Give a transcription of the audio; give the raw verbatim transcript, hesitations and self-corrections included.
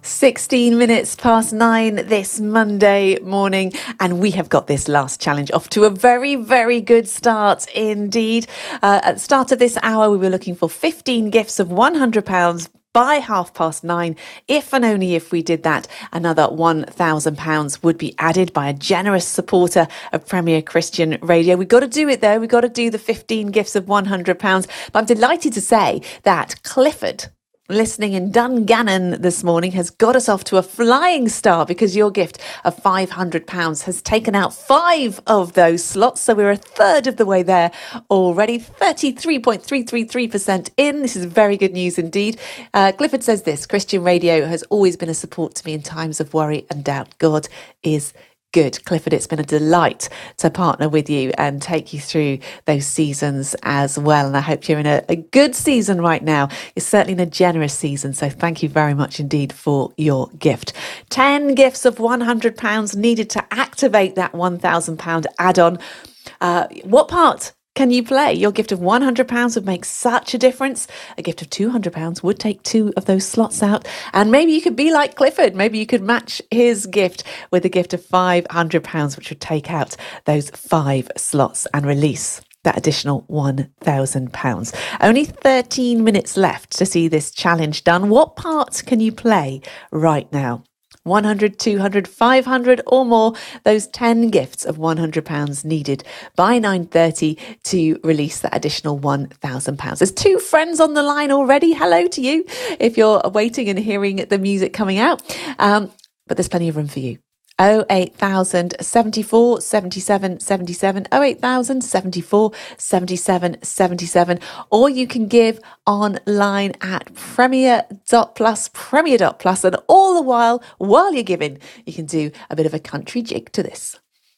sixteen minutes past nine this Monday morning, and we have got this last challenge off to a very, very good start indeed. Uh, at the start of this hour, we were looking for fifteen gifts of one hundred pounds by half past nine. If and only if we did that, another one thousand pounds would be added by a generous supporter of Premier Christian Radio. We've got to do it though. We've got to do the fifteen gifts of one hundred pounds. But I'm delighted to say that Clifford, listening in Dungannon this morning, has got us off to a flying start because your gift of five hundred pounds has taken out five of those slots. So we're a third of the way there already, thirty-three point three three three percent in. This is very good news indeed. Uh, Clifford says this: Christian Radio has always been a support to me in times of worry and doubt. God is good. Clifford, it's been a delight to partner with you and take you through those seasons as well. And I hope you're in a, a good season right now. You're certainly in a generous season. So thank you very much indeed for your gift. ten gifts of one hundred pounds needed to activate that one thousand pounds add-on. Uh, what part can you play? Your gift of one hundred pounds would make such a difference. A gift of two hundred pounds would take two of those slots out. And maybe you could be like Clifford. Maybe you could match his gift with a gift of five hundred pounds, which would take out those five slots and release that additional one thousand pounds. Only thirteen minutes left to see this challenge done. What part can you play right now? one hundred, two hundred, five hundred or more, those ten gifts of one hundred pounds needed by nine thirty to release that additional one thousand pounds. There's two friends on the line already. Hello to you if you're waiting and hearing the music coming out. Um, but there's plenty of room for you. oh eight thousand seventy-four seventy-seven seventy-seven, oh eight thousand seventy-four seventy-seven seventy-seven, or you can give online at premier dot plus, premier dot plus, and all the while, while you're giving, you can do a bit of a country jig to this.